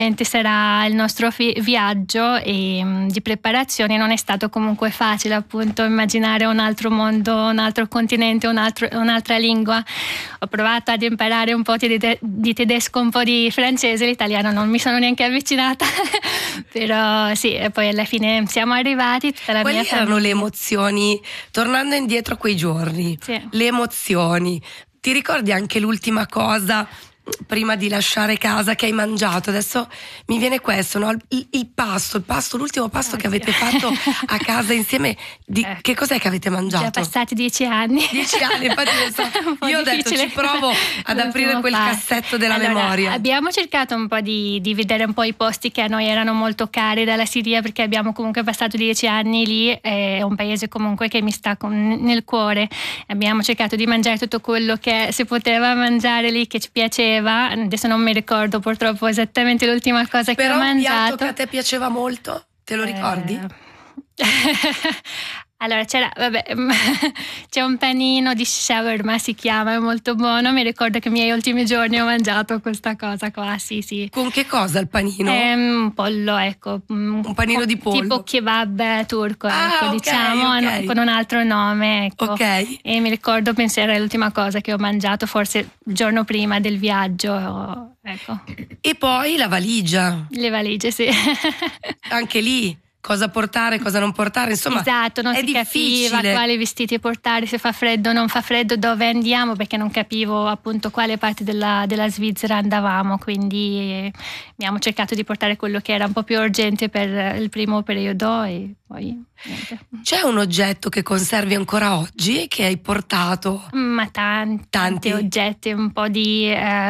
sarà il nostro viaggio e di preparazione. Non è stato comunque facile appunto immaginare un altro mondo, un altro continente, un'altra lingua. Ho provato ad imparare un po' di tedesco, un po' di francese, l'italiano non mi sono neanche avvicinata però sì, e poi alla fine siamo arrivati, tutta la Quali mia erano famiglia. le emozioni, tornando indietro a quei giorni? Sì. Le emozioni, ti ricordi anche l'ultima cosa prima di lasciare casa che hai mangiato? Adesso mi viene questo, no? Il pasto, l'ultimo pasto che avete fatto a casa insieme, che cos'è che avete mangiato? Già passati 10 anni. 10 anni, infatti lo so. Io ho detto ci provo ad aprire quel cassetto della memoria. Abbiamo cercato un po' di vedere un po' i posti che a noi erano molto cari dalla Siria, perché abbiamo comunque passato 10 anni lì, è un paese comunque che mi sta nel cuore. Abbiamo cercato di mangiare tutto quello che si poteva mangiare lì, che ci piaceva. Adesso non mi ricordo purtroppo esattamente l'ultima cosa che ho mangiato. Però un piatto che a te piaceva molto, te lo ricordi? Allora c'è un panino di shawarma, si chiama, è molto buono. Mi ricordo che i miei ultimi giorni ho mangiato questa cosa qua, sì. Con che cosa il panino? Un pollo, ecco. Un panino di pollo? Tipo kebab turco, ecco, okay, diciamo, okay. Con un altro nome, ecco. Ok. E mi ricordo, penso era l'ultima cosa che ho mangiato, forse il giorno prima del viaggio, ecco. E poi la valigia. Le valigie, sì. Anche lì. Cosa portare, cosa non portare, insomma. Esatto, non è si difficile. capiva quali vestiti portare, se fa freddo, non fa freddo, dove andiamo, perché non capivo appunto quale parte della Svizzera andavamo, quindi abbiamo cercato di portare quello che era un po' più urgente per il primo periodo e poi niente. C'è un oggetto che conservi ancora oggi che hai portato? Ma tanti oggetti, un po' di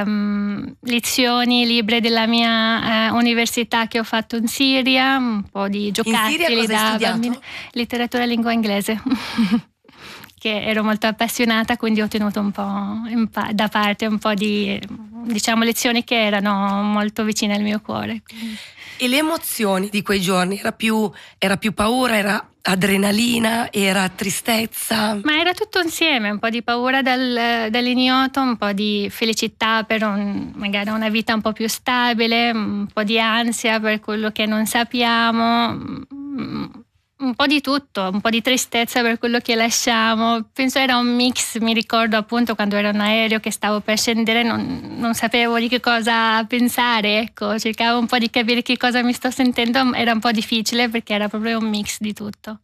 lezioni, libri della mia università che ho fatto in Siria, un po' di giocattoli. In Siria cosa hai studiato? Letteratura e lingua inglese. Che ero molto appassionata, quindi ho tenuto un po' da parte un po' di, diciamo, lezioni che erano molto vicine al mio cuore. E le emozioni di quei giorni? Era più paura, era adrenalina, era tristezza? Ma era tutto insieme, un po' di paura dall'ignoto, un po' di felicità per magari una vita un po' più stabile, un po' di ansia per quello che non sappiamo, un po' di tutto, un po' di tristezza per quello che lasciamo. Penso era un mix, mi ricordo appunto quando ero in aereo che stavo per scendere, non sapevo di che cosa pensare, ecco, cercavo un po' di capire che cosa mi sto sentendo, era un po' difficile perché era proprio un mix di tutto.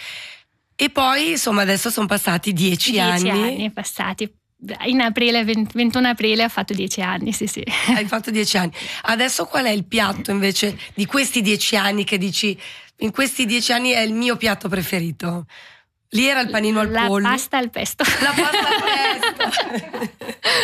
E poi insomma adesso sono passati 10 anni. 10 anni passati. In aprile, 21 aprile ho fatto 10 anni, sì. Hai fatto 10 anni. Adesso qual è il piatto invece di questi 10 anni che dici in questi 10 anni è il mio piatto preferito? Lì era il panino al pollo. La pasta al pesto. La pasta al pesto.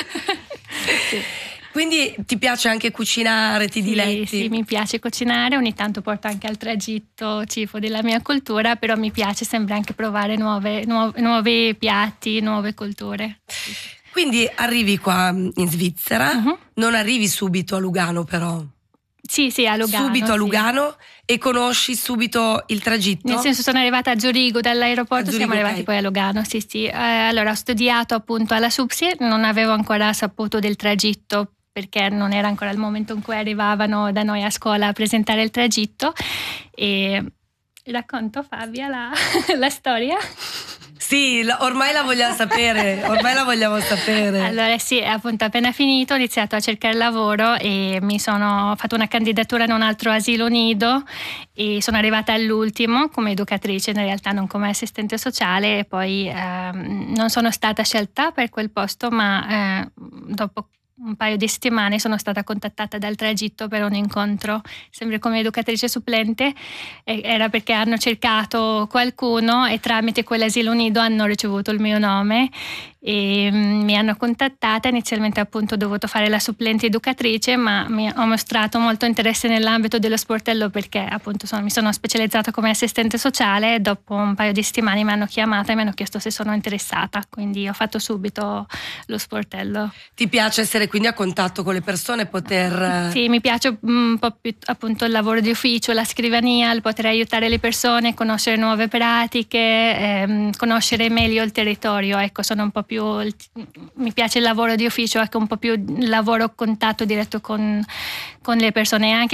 Sì. Quindi ti piace anche cucinare, ti diletti? Sì, mi piace cucinare, ogni tanto porto anche al tragitto cibo della mia cultura, però mi piace sempre anche provare nuovi piatti, nuove culture. Quindi arrivi qua in Svizzera, non arrivi subito a Lugano però? Sì, a Lugano. Subito a Lugano e conosci subito il tragitto? Nel senso sono arrivata a Zurigo dall'aeroporto, siamo arrivati poi a Lugano, sì. Allora ho studiato appunto alla SUPSI, non avevo ancora saputo del tragitto perché non era ancora il momento in cui arrivavano da noi a scuola a presentare il tragitto e racconto Fabia la storia. Sì, ormai la vogliamo sapere, Allora sì, appunto appena finito ho iniziato a cercare lavoro e mi sono fatto una candidatura in un altro asilo nido e sono arrivata all'ultimo come educatrice, in realtà non come assistente sociale, e poi non sono stata scelta per quel posto, ma dopo un paio di settimane sono stata contattata dal tragitto per un incontro sempre come educatrice supplente. Era perché hanno cercato qualcuno e tramite quell'asilo nido hanno ricevuto il mio nome e mi hanno contattata. Inizialmente appunto ho dovuto fare la supplente educatrice, ma ho mostrato molto interesse nell'ambito dello sportello perché appunto mi sono specializzata come assistente sociale e dopo un paio di settimane mi hanno chiamata e mi hanno chiesto se sono interessata, quindi ho fatto subito lo sportello. Ti piace essere quindi a contatto con le persone, poter... Sì, mi piace un po' più appunto il lavoro di ufficio, la scrivania, il poter aiutare le persone, conoscere nuove pratiche, conoscere meglio il territorio, ecco, sono un po' più mi piace il lavoro di ufficio, anche un po' più il lavoro contatto diretto con le persone, anche